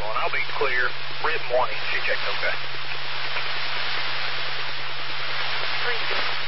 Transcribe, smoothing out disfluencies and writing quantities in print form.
2-1. I'll be clear. Written warning. She checked okay. 3-2.